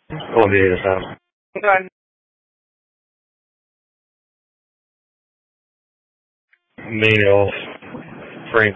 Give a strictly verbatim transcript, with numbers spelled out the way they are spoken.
สวัสดีครับการ mail